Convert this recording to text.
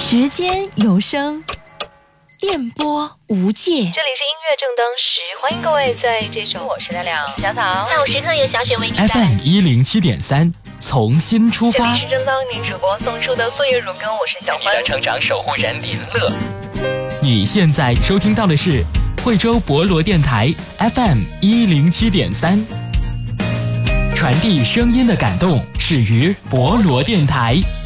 时间有声，电波无界。这里是音乐正当时，欢迎各位在这首我是大亮小草下午时刻由小雪为您带来 FM107.3，从新出发。 这里是正当您主播送出的岁月如歌，我是小欢。 你的成长守护人林乐。 你现在收听到的是惠州博罗电台 FM107.3，传递声音的感动始于博罗电台。